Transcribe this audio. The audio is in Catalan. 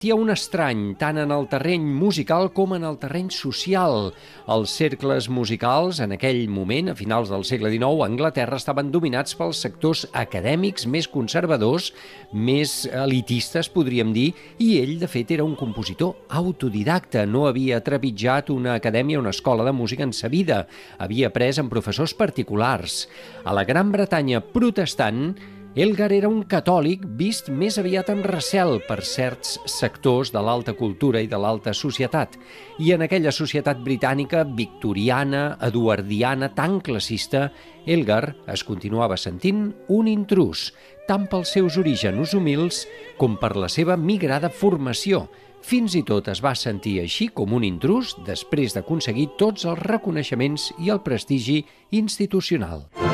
Hi ha un estrany tant en el terreny musical com en el terreny social. Els cercles musicals, en aquell moment, a finals del segle XIX, a Anglaterra, estaven dominats pels sectors acadèmics més conservadors, més elitistes, podríem dir, i ell, de fet, era un compositor autodidacta. No havia trepitjat una acadèmia o una escola de música en sa vida. Havia après amb professors particulars. A la Gran Bretanya protestant, Elgar era un catòlic vist més aviat amb recel per certs sectors de l'alta cultura i de l'alta societat. I en aquella societat britànica, victoriana, eduardiana, tan classista, Elgar es continuava sentint un intrús, tant pels seus orígens humils com per la seva migrada formació. Fins i tot es va sentir així com un intrús després d'aconseguir tots els reconeixements i el prestigi institucional.